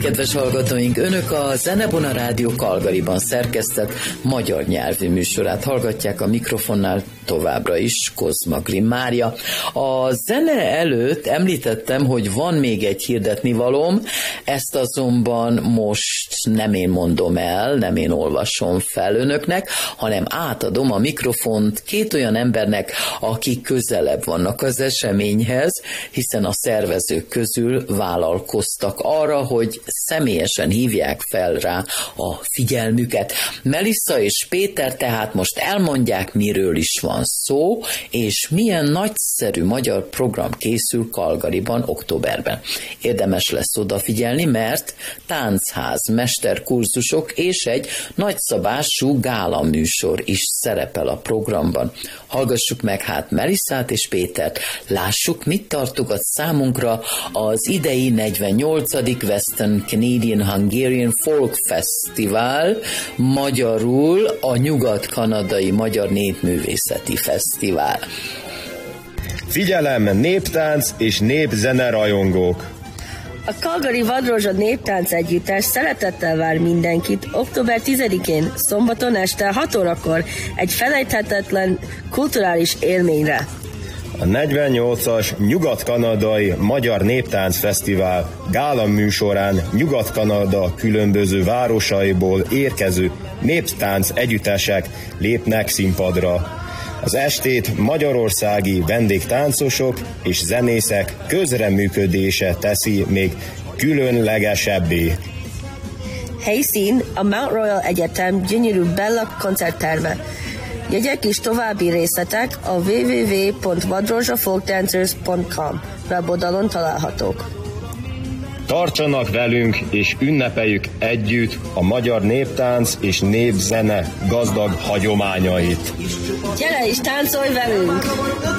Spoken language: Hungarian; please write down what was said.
Kedves hallgatóink, Önök a Zenebona Rádió Calgaryban szerkesztett magyar nyelvű műsorát hallgatják, a mikrofonnál továbbra is Kozma Grimm Mária. A zene előtt említettem, hogy van még egy hirdetnivalóm, ezt azonban most nem én mondom el, nem én olvasom fel önöknek, hanem átadom a mikrofont két olyan embernek, akik közelebb vannak az eseményhez, hiszen a szervezők közül vállalkoztak arra, hogy személyesen hívják fel rá a figyelmüket. Melissa és Péter tehát most elmondják, miről is van szó, és milyen nagyszerű magyar program készül Calgaryban októberben. Érdemes lesz odafigyelni, mert táncház, mesterkurzusok és egy nagyszabású gálaműsor is szerepel a programban. Hallgassuk meg hát Melissát és Pétert, lássuk, mit tartogat számunkra az idei 48. Western Canadian Hungarian Folk Festival, magyarul a Nyugat-kanadai Magyar Népművészeti Fesztivál. Figyelem, néptánc és népzene rajongók! A Calgary Vadrózsa Néptánc Együttes szeretettel vár mindenkit október 10-én, szombaton este 6 órakor egy felejthetetlen kulturális élményre. A 48-as Nyugat-kanadai Magyar Néptánc Fesztivál gála műsorán Nyugat-Kanada különböző városaiból érkező néptánc együttesek lépnek színpadra. Az estét magyarországi vendégtáncosok és zenészek közreműködése teszi még különlegesebbé. Helyszín a Mount Royal Egyetem gyönyörű Bella koncertterme. Jegyek és további részletek a www.vadrozsafolkdancers.com weboldalon találhatók. Tartsanak velünk és ünnepeljük együtt a magyar néptánc és népzene gazdag hagyományait. Gyere és táncolj velünk!